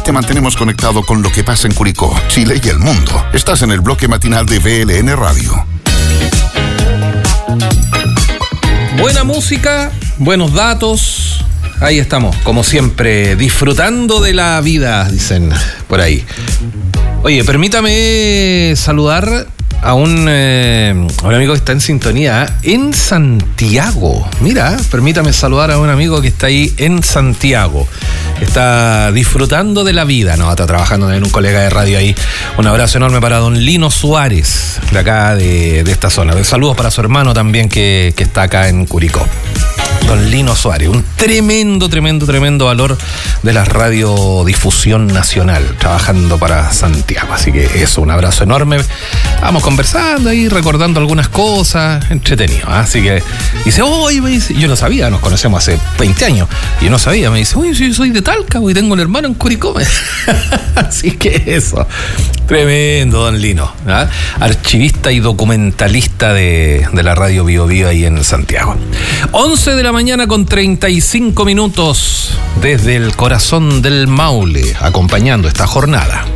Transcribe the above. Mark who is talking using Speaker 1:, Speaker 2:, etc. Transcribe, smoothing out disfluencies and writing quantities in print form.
Speaker 1: te mantenemos conectado con lo que pasa en Curicó, Chile y el mundo. Estás en el bloque matinal de VLN Radio.
Speaker 2: Buena música, buenos datos. Ahí estamos, como siempre, disfrutando de la vida, dicen por ahí. Oye, permítame saludar a un amigo que está en sintonía en Santiago. Mira, permítame saludar a un amigo que está ahí en Santiago. Está disfrutando de la vida, ¿no? Está trabajando en un colega de radio ahí. Un abrazo enorme para don Lino Suárez, de acá de esta zona. Saludos para su hermano también que está acá en Curicó. Don Lino Suárez, un tremendo valor de la radiodifusión nacional, trabajando para Santiago. Así que eso, un abrazo enorme. Vamos conversando ahí, recordando algunas cosas, entretenido. Así que dice, oye, me dice, yo no sabía, nos conocemos hace 20 años, y yo no sabía, me dice, oye, yo soy de Talca, y tengo un hermano en Curicó. Así que eso, tremendo don Lino, ¿ah? Archivista y documentalista de la radio Bio Bio ahí en Santiago. 11 de la mañana con 35 minutos desde el corazón del Maule, acompañando esta jornada.